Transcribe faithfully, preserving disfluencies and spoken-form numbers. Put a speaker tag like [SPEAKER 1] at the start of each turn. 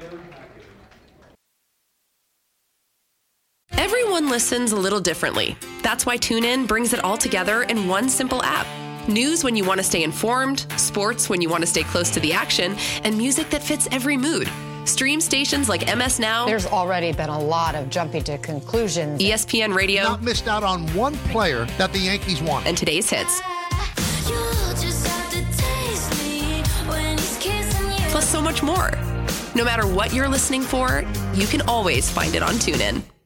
[SPEAKER 1] Everyone listens a little differently. That's why TuneIn brings it all together in one simple app. News when you want to stay informed, sports when you want to stay close to the action, and music that fits every mood. Stream stations like M S Now.
[SPEAKER 2] There's already been a lot of jumping to conclusions.
[SPEAKER 1] E S P N Radio.
[SPEAKER 3] Not missed out on one player that the Yankees want.
[SPEAKER 1] And today's hits. Plus so much more. No matter what you're listening for, you can always find it on TuneIn.